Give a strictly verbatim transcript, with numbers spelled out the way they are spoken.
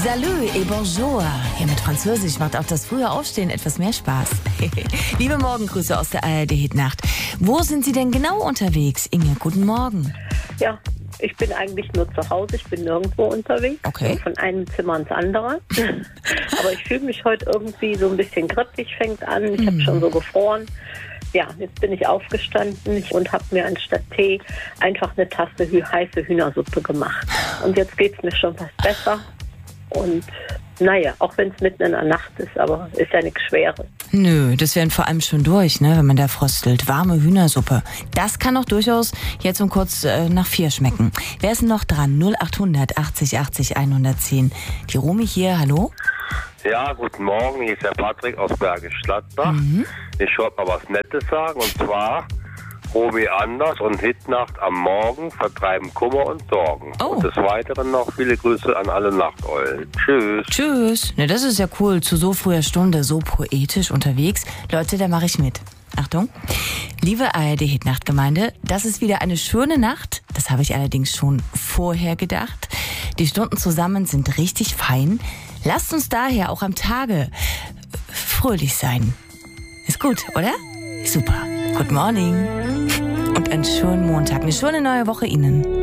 Salut et bonjour. Hier mit Französisch macht auch das frühe Aufstehen etwas mehr Spaß. Liebe Morgengrüße aus der A R D-Hitnacht. Wo sind Sie denn genau unterwegs, Inge? Guten Morgen. Ja, ich bin eigentlich nur zu Hause. Ich bin nirgendwo unterwegs. Okay. Von einem Zimmer ins andere. Aber ich fühle mich heute irgendwie so ein bisschen grippig, fängt an. Ich mm. habe schon so gefroren. Ja, jetzt bin ich aufgestanden und habe mir anstatt Tee einfach eine Tasse hü- heiße Hühnersuppe gemacht. Und jetzt geht es mir schon was besser. Und naja, auch wenn es mitten in der Nacht ist, aber ist ja nichts Schweres. Nö, das wären vor allem schon durch, ne, wenn man da fröstelt. Warme Hühnersuppe. Das kann auch durchaus jetzt um kurz äh, nach vier schmecken. Wer ist denn noch dran? null acht hundert achtzig achtzig hundertzehn. Die Romy hier, hallo? Ja, guten Morgen, hier ist der Patrick aus Bergisch Gladbach. Mhm. Ich wollte mal was Nettes sagen, und zwar Romy Anders und Hitnacht am Morgen vertreiben Kummer und Sorgen. Oh. Und des Weiteren noch viele Grüße an alle Nachteulen. Tschüss. Tschüss. Ne, das ist ja cool. Zu so früher Stunde, so poetisch unterwegs. Leute, da mache ich mit. Achtung. Liebe A R D-Hitnacht-Gemeinde, das ist wieder eine schöne Nacht. Das habe ich allerdings schon vorher gedacht. Die Stunden zusammen sind richtig fein. Lasst uns daher auch am Tage fröhlich sein. Ist gut, oder? Super. Good morning. Und einen schönen Montag, eine schöne neue Woche Ihnen.